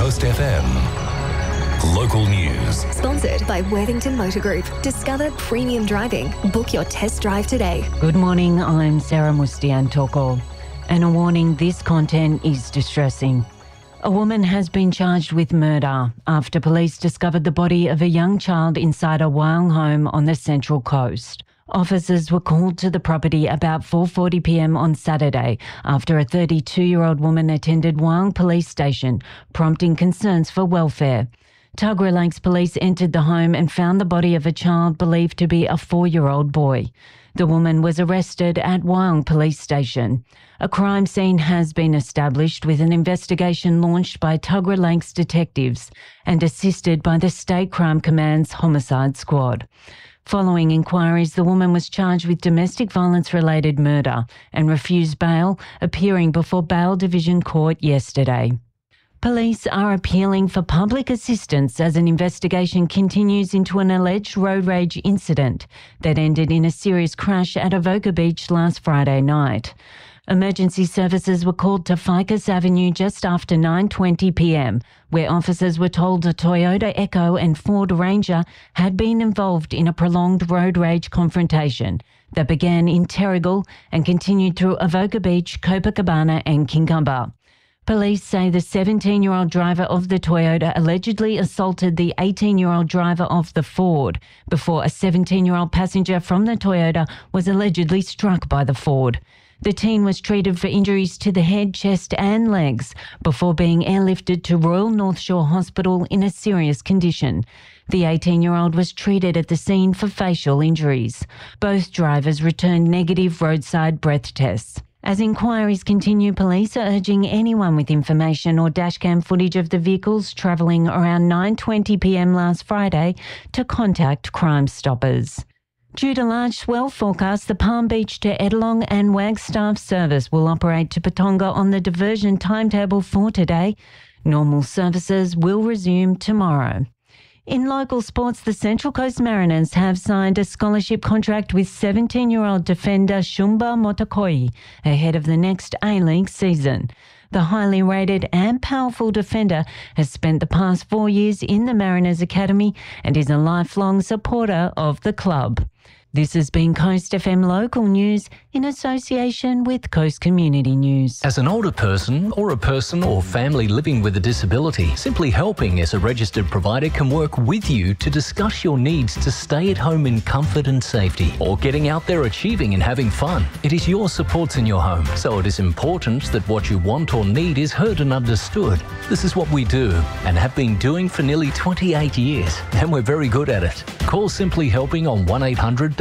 Coast FM. Local news. Sponsored by Worthington Motor Group. Discover premium driving. Book your test drive today. Good morning, I'm Sarah Mustian-Toko. And a warning, this content is distressing. A woman has been charged with murder after police discovered the body of a young child inside a Wyong home on the Central Coast. Officers were called to the property about 4:40 p.m. on Saturday after a 32-year-old woman attended Wyong Police Station, prompting concerns for welfare. Tuggerah Lakes Police entered the home and found the body of a child believed to be a 4-year-old boy. The woman was arrested at Wyong Police Station. A crime scene has been established with an investigation launched by Tuggerah Lakes detectives and assisted by the State Crime Command's Homicide Squad. Following inquiries, the woman was charged with domestic violence-related murder and refused bail, appearing before Bail Division Court yesterday. Police are appealing for public assistance as an investigation continues into an alleged road rage incident that ended in a serious crash at Avoca Beach last Friday night. Emergency services were called to Ficus Avenue just after 9:20 p.m, where officers were told a Toyota Echo and Ford Ranger had been involved in a prolonged road rage confrontation that began in Terrigal and continued through Avoca Beach, Copacabana and Kinkamba. Police say the 17-year-old driver of the Toyota allegedly assaulted the 18-year-old driver of the Ford before a 17-year-old passenger from the Toyota was allegedly struck by the Ford. The teen was treated for injuries to the head, chest and legs before being airlifted to Royal North Shore Hospital in a serious condition. The 18-year-old was treated at the scene for facial injuries. Both drivers returned negative roadside breath tests. As inquiries continue, police are urging anyone with information or dashcam footage of the vehicles travelling around 9:20 p.m. last Friday to contact Crime Stoppers. Due to large swell forecast, the Palm Beach to Edelong and Wagstaff service will operate to Patonga on the diversion timetable for today. Normal services will resume tomorrow. In local sports, the Central Coast Mariners have signed a scholarship contract with 17-year-old defender Shumba Motakoi ahead of the next A-League season. The highly rated and powerful defender has spent the past 4 years in the Mariners Academy and is a lifelong supporter of the club. This has been Coast FM Local News in association with Coast Community News. As an older person or family living with a disability, Simply Helping as a registered provider can work with you to discuss your needs to stay at home in comfort and safety, or getting out there achieving and having fun. It is your supports in your home, so it is important that what you want or need is heard and understood. This is what we do and have been doing for nearly 28 years, and we're very good at it. Call Simply Helping on 1-800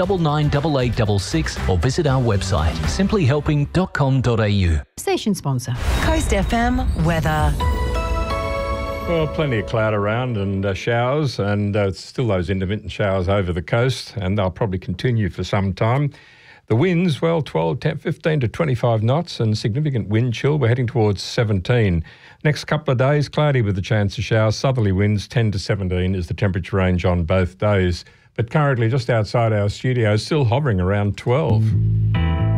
998866 or visit our website simplyhelping.com.au. Station sponsor. Coast FM weather. Well, plenty of cloud around and showers, and still those intermittent showers over the coast, and they'll probably continue for some time. The winds, well, 15 to 25 knots and significant wind chill. We're heading towards 17. Next couple of days, cloudy with a chance of showers. Southerly winds, 10 to 17 is the temperature range on both days. But currently just outside our studio, still hovering around 12.